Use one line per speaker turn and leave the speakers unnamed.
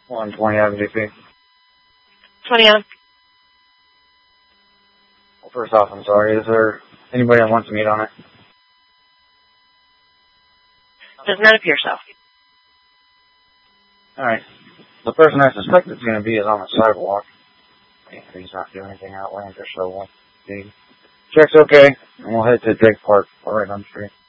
120 MVP.
20 on.
Well, first off, I'm sorry. Is there anybody that wants to meet on it?
Does not appear so.
Alright. The person I suspect it's going to be is on the sidewalk. He's not doing anything outlandish, so we'll see. Check's okay, and we'll head to Drake Park, right on the street.